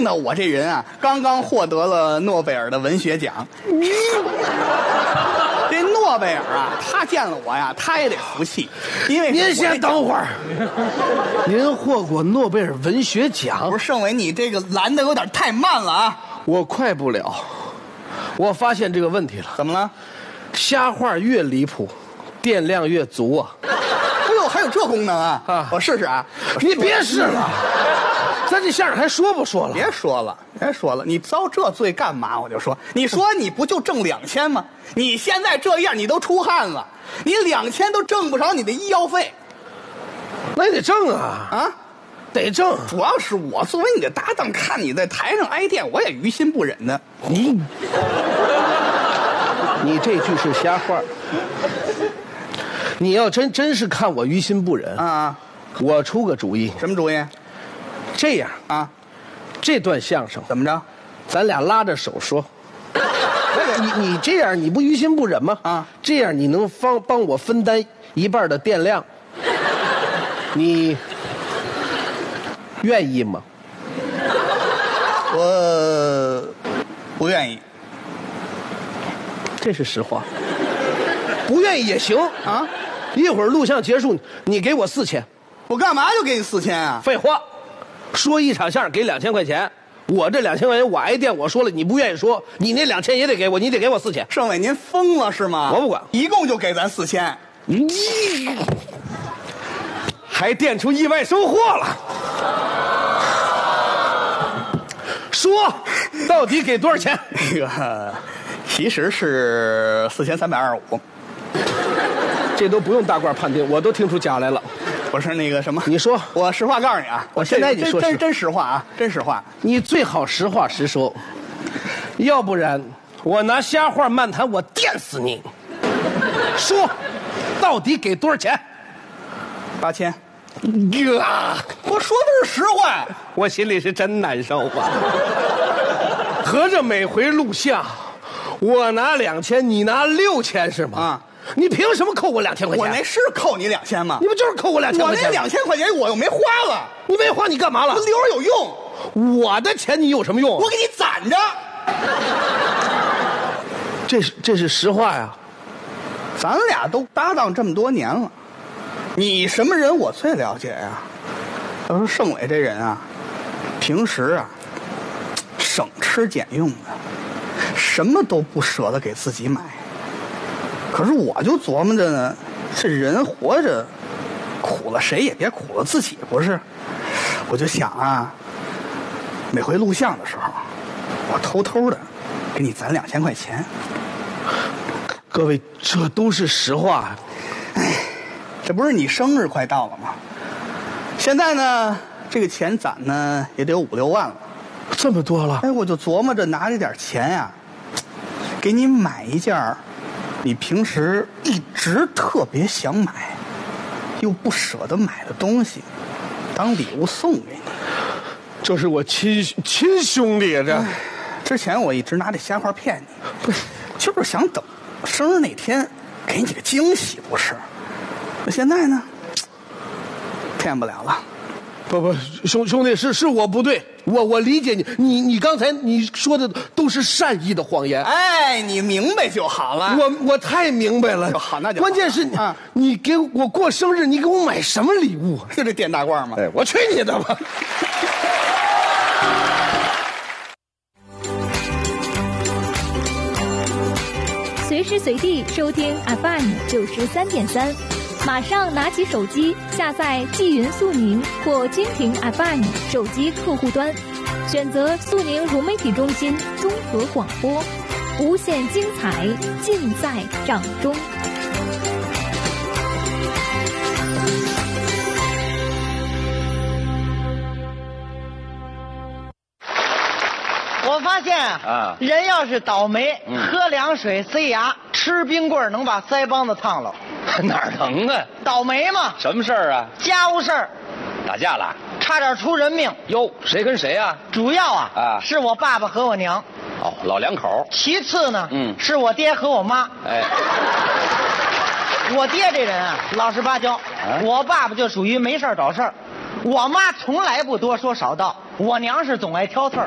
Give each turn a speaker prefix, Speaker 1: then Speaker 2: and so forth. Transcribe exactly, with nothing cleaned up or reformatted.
Speaker 1: 呢，我这人啊，刚刚获得了诺贝尔的文学奖。这诺贝尔啊，他见了我呀，他也得服气，因为
Speaker 2: 您先等会儿。您获过诺贝尔文学奖？
Speaker 1: 不是，盛伟，你这个拦的有点太慢了啊！
Speaker 2: 我快不了。我发现这个问题了。
Speaker 1: 怎么了？
Speaker 2: 瞎话越离谱，电量越足啊！
Speaker 1: 哎呦，还有这功能啊！啊，我试试啊！
Speaker 2: 你别试了，咱这相声还说不说了？
Speaker 1: 别说了，别说了，你遭这罪干嘛？我就说，你说你不就挣两千吗？你现在这样，你都出汗了，你两千都挣不着你的医药费，
Speaker 2: 那也得挣啊！
Speaker 1: 啊，
Speaker 2: 得挣。
Speaker 1: 主要是我作为你的搭档，看你在台上挨电，我也于心不忍的。
Speaker 2: 你，你这句是瞎话。你要真真是看我于心不忍
Speaker 1: 啊，
Speaker 2: 我出个主意。
Speaker 1: 什么主意？
Speaker 2: 这样
Speaker 1: 啊，
Speaker 2: 这段相声
Speaker 1: 怎么着？
Speaker 2: 咱俩拉着手说。你你这样你不于心不忍吗？
Speaker 1: 啊，
Speaker 2: 这样你能帮帮我分担一半的电量，你愿意吗？
Speaker 1: 我不愿意。
Speaker 2: 这是实话。不愿意也行
Speaker 1: 啊。
Speaker 2: 一会儿录像结束，你给我四千。
Speaker 1: 我干嘛就给你四千啊？
Speaker 2: 废话，说一场相声给两千块钱。我这两千块钱我挨电，我说了你不愿意说，你那两千也得给我，你得给我四千。
Speaker 1: 盛伟，您疯了是吗？
Speaker 2: 我不管，
Speaker 1: 一共就给咱四千，
Speaker 2: 还电出意外收获了。说，到底给多少钱？
Speaker 1: 这个其实是四千三百二十五，
Speaker 2: 这都不用大褂判定，我都听出假来了。
Speaker 1: 不是那个什么，
Speaker 2: 你说，
Speaker 1: 我实话告诉你啊，
Speaker 2: 我现在你说
Speaker 1: 真真实话啊，真实话，
Speaker 2: 你最好实话实说，要不然我拿瞎话漫谈，我电死你。说，到底给多少钱？
Speaker 1: 八千。
Speaker 2: 啊！
Speaker 1: 我说的是实话，
Speaker 2: 我心里是真难受啊。合着每回录像，我拿两千，你拿六千是吗？啊。你凭什么扣我两千块钱？
Speaker 1: 我那是扣你两千吗？
Speaker 2: 你不就是扣我两千块钱？
Speaker 1: 我那两千块钱我又没花了，
Speaker 2: 你没花你干嘛了？
Speaker 1: 我留着有用。
Speaker 2: 我的钱你有什么用？
Speaker 1: 我给你攒着。
Speaker 2: 这是这是实话呀，
Speaker 1: 咱俩都搭档这么多年了，你什么人我最了解呀？要说盛伟这人啊，平时啊省吃俭用的，什么都不舍得给自己买。可是我就琢磨着呢，这人活着，苦了谁也别苦了自己，不是？我就想啊，每回录像的时候，我偷偷的给你攒两千块钱。
Speaker 2: 各位，这都是实话。
Speaker 1: 哎，这不是你生日快到了吗？现在呢，这个钱攒呢也得有五六万了，
Speaker 2: 这么多了。
Speaker 1: 哎，我就琢磨着拿这点钱呀、啊，给你买一件你平时一直特别想买又不舍得买的东西，当礼物送给你。
Speaker 2: 这是我亲亲兄弟啊！这、哎、
Speaker 1: 之前我一直拿这瞎话骗你，不是，就是想等生日那天给你个惊喜，不是？那现在呢，骗不了了。
Speaker 2: 不不，兄兄弟，是是我不对，我我理解你，你你刚才你说的都是善意的谎言。
Speaker 1: 哎，你明白就好了。
Speaker 2: 我我太明白了。
Speaker 1: 好，那就好。
Speaker 2: 关键是你、啊、你给我过生日，你给我买什么礼物？
Speaker 1: 就这电大褂吗？
Speaker 2: 哎，我去你的吧！
Speaker 3: 随时随地收听 F M 九十三点三。马上拿起手机下载纪云速宁或蜻蜓 F M 手机客户端，选择速宁融媒体中心综合广播，无限精彩尽在掌中。
Speaker 4: 我发现啊，人要是倒霉，嗯、喝凉水塞牙，吃冰棍能把腮帮子烫了。
Speaker 5: 哪儿疼啊？
Speaker 4: 倒霉嘛！
Speaker 5: 什么事儿啊？
Speaker 4: 家务事儿，
Speaker 5: 打架了，
Speaker 4: 差点出人命。
Speaker 5: 哟，谁跟谁啊？
Speaker 4: 主要啊
Speaker 5: 啊
Speaker 4: 是我爸爸和我娘。
Speaker 5: 哦，老两口。
Speaker 4: 其次呢，
Speaker 5: 嗯，
Speaker 4: 是我爹和我妈。
Speaker 5: 哎，
Speaker 4: 我爹这人啊，老实巴交；啊、我爸爸就属于没事找事儿。我妈从来不多说少道，我娘是总爱挑刺儿。